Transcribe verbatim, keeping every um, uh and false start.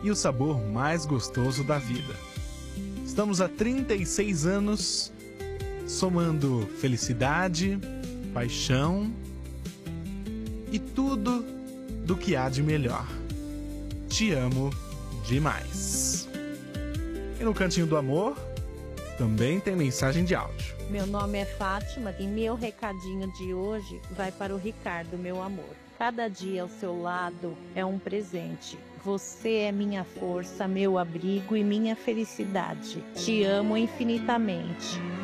e o sabor mais gostoso da vida. Estamos há trinta e seis anos somando felicidade, paixão e tudo do que há de melhor. Te amo demais. E no Cantinho do Amor também tem mensagem de áudio. Meu nome é Fátima e meu recadinho de hoje vai para o Ricardo, meu amor. Cada dia ao seu lado é um presente. Você é minha força, meu abrigo e minha felicidade. Te amo infinitamente.